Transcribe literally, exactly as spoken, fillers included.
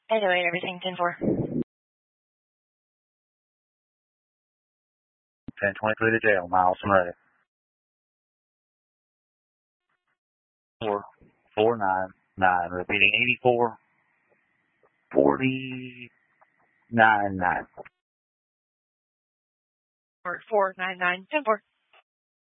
Anyway, everything, ten four. ten twenty-three to jail, miles and ready. four four nine nine, repeating eighty-four forty nine nine. Or four nine nine, ten four.